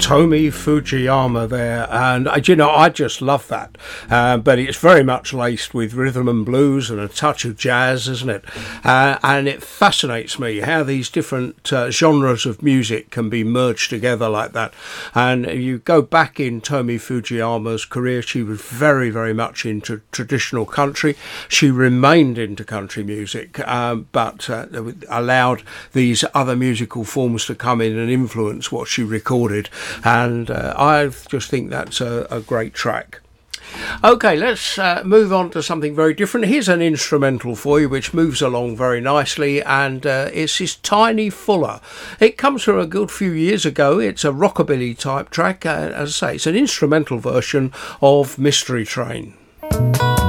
Tomi Fujiyama there, and I just love that. But it's very much laced with rhythm and blues and a touch of jazz, isn't it? And it fascinates me how these different genres of music can be merged together like that. And you go back in Tomi Fujiyama's career, she was very, very much into traditional country. She remained into country music, but allowed these other musical forms to come in and influence what she recorded. And I just think that's a great track. Okay, let's move on to something very different. Here's an instrumental for you which moves along very nicely, and it's this Tiny Fuller. It comes from a good few years ago. It's a rockabilly type track. As I say, it's an instrumental version of Mystery Train.